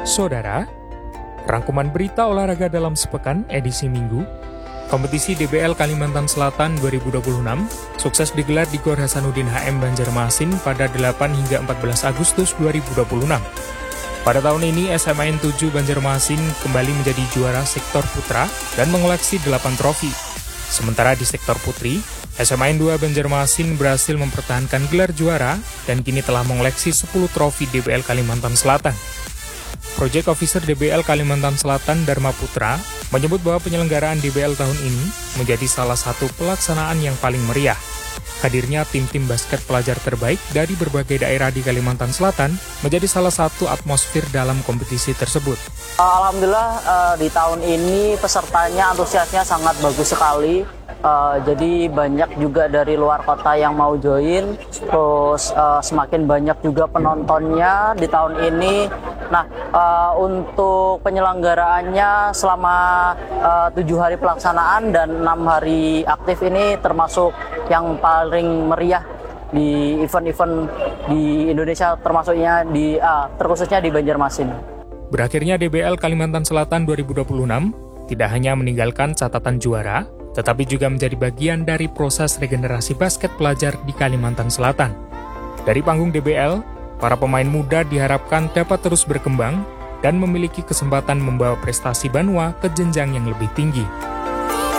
Saudara, rangkuman berita olahraga dalam sepekan edisi Minggu, kompetisi DBL Kalimantan Selatan 2026 sukses digelar di Gor Hasanuddin HM Banjarmasin pada 8 hingga 14 Agustus 2026. Pada tahun ini, SMAN 7 Banjarmasin kembali menjadi juara sektor putra dan mengoleksi 8 trofi. Sementara di sektor putri, SMAN 2 Banjarmasin berhasil mempertahankan gelar juara dan kini telah mengoleksi 10 trofi DBL Kalimantan Selatan. Project Officer DBL Kalimantan Selatan Dharma Putra menyebut bahwa penyelenggaraan DBL tahun ini menjadi salah satu pelaksanaan yang paling meriah. Hadirnya tim-tim basket pelajar terbaik dari berbagai daerah di Kalimantan Selatan menjadi salah satu atmosfer dalam kompetisi tersebut. Alhamdulillah di tahun ini pesertanya antusiasnya sangat bagus sekali. Jadi banyak juga dari luar kota yang mau join, terus semakin banyak juga penontonnya di tahun ini. Nah, untuk penyelenggaraannya selama 7 hari pelaksanaan dan 6 hari aktif ini termasuk yang paling meriah di event-event di Indonesia, terkhususnya di Banjarmasin. Berakhirnya DBL Kalimantan Selatan 2026 tidak hanya meninggalkan catatan juara, tetapi juga menjadi bagian dari proses regenerasi basket pelajar di Kalimantan Selatan. Dari panggung DBL, para pemain muda diharapkan dapat terus berkembang dan memiliki kesempatan membawa prestasi Banua ke jenjang yang lebih tinggi.